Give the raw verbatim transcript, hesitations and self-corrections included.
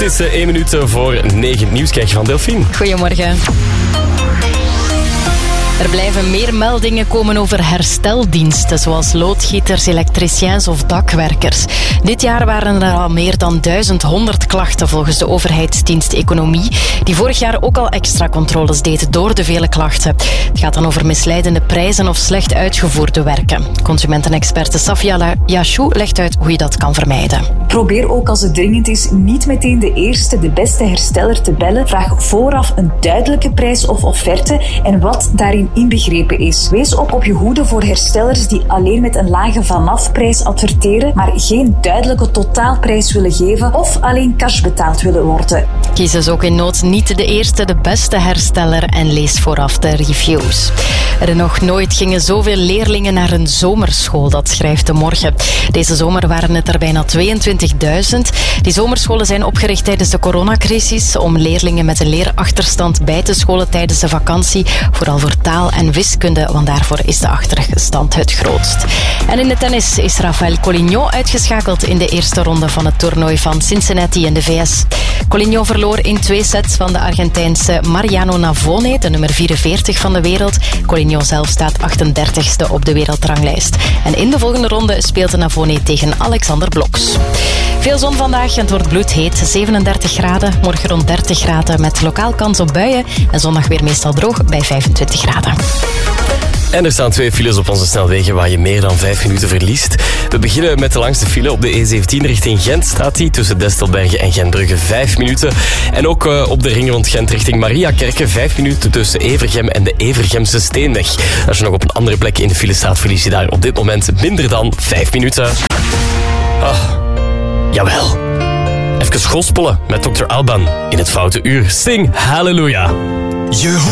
is één minuut voor negen. Nieuws krijg je van Delphine. Goedemorgen. Er blijven meer meldingen komen over hersteldiensten, zoals loodgieters, elektriciens of dakwerkers. Dit jaar waren er al meer dan duizend honderd klachten volgens de overheidsdienst Economie, die vorig jaar ook al extra controles deed door de vele klachten. Het gaat dan over misleidende prijzen of slecht uitgevoerde werken. Consumentenexperte Safia Yashou legt uit hoe je dat kan vermijden. Probeer ook als het dringend is niet meteen de eerste, de beste hersteller te bellen. Vraag vooraf een duidelijke prijs of offerte en wat daarin inbegrepen is. Wees ook op je hoede voor herstellers die alleen met een lage vanafprijs adverteren, maar geen duidelijke totaalprijs willen geven of alleen cash betaald willen worden. Kies dus ook in nood niet de eerste, de beste hersteller en lees vooraf de reviews. Er nog nooit gingen zoveel leerlingen naar een zomerschool, dat schrijft De Morgen. Deze zomer waren het er bijna tweeëntwintigduizend. Die zomerscholen zijn opgericht tijdens de coronacrisis om leerlingen met een leerachterstand bij te scholen tijdens de vakantie, vooral voor taal en wiskunde, want daarvoor is de achterstand het grootst. En in de tennis is Rafael Colignon uitgeschakeld in de eerste ronde van het toernooi van Cincinnati in de V S. Colignon verloor in twee sets van de Argentijnse Mariano Navone, de nummer vierenveertig van de wereld. Colignon zelf staat achtendertigste op de wereldranglijst. En in de volgende ronde speelt Navone tegen Alexander Bloks. Veel zon vandaag en het wordt bloedheet. zevenendertig graden, morgen rond dertig graden met lokaal kans op buien. En zondag weer meestal droog bij vijfentwintig graden. En er staan twee files op onze snelwegen waar je meer dan vijf minuten verliest. We beginnen met de langste file op de E zeventien richting Gent. Staat die tussen Destelbergen en Gentbrugge vijf minuten. En ook uh, op de ring rond Gent richting Mariakerke vijf minuten tussen Evergem en de Evergemse Steenweg. Als je nog op een andere plek in de file staat, verlies je daar op dit moment minder dan vijf minuten. Ah, jawel. Even gospelen met dokter Alban in het Foute Uur. Sing Halleluja. Je